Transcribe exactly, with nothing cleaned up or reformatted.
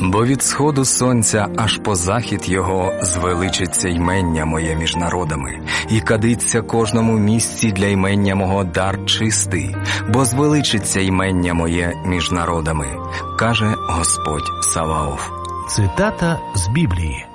Бо від сходу сонця аж по захід його звеличиться ймення моє між народами, і кадиться кожному місці для ймення мого дар чистий, бо звеличиться ймення моє між народами, каже Господь Саваоф. Цитата з Біблії.